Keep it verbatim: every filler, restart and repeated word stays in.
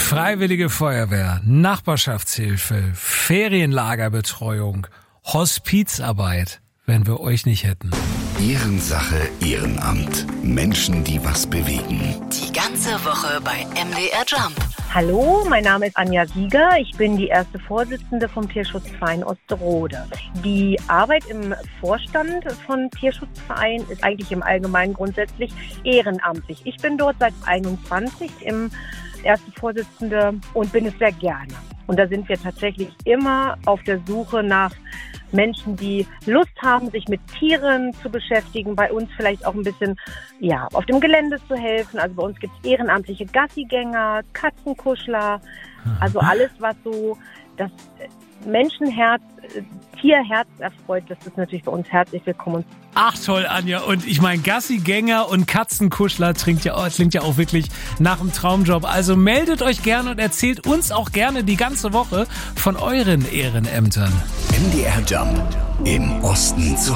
Freiwillige Feuerwehr, Nachbarschaftshilfe, Ferienlagerbetreuung, Hospizarbeit, wenn wir euch nicht hätten. Ehrensache, Ehrenamt. Menschen, die was bewegen. Die ganze Woche bei M D R Jump. Hallo, mein Name ist Anja Sieger. Ich bin die erste Vorsitzende vom Tierschutzverein Osterode. Die Arbeit im Vorstand von Tierschutzverein ist eigentlich im Allgemeinen grundsätzlich ehrenamtlich. Ich bin dort seit einundzwanzig im erste Vorsitzende und bin es sehr gerne. Und da sind wir tatsächlich immer auf der Suche nach Menschen, die Lust haben, sich mit Tieren zu beschäftigen, bei uns vielleicht auch ein bisschen ja, auf dem Gelände zu helfen. Also bei uns gibt es ehrenamtliche Gassigänger, Katzenkuschler, also alles, was so das Menschenherz, Tierherz erfreut, das ist natürlich bei uns herzlich willkommen. Ach toll, Anja. Und ich meine, Gassigänger und Katzenkuschler klingt ja, klingt ja auch wirklich nach einem Traumjob. Also meldet euch gerne und erzählt uns auch gerne die ganze Woche von euren Ehrenämtern. M D R Jump. Im Osten zu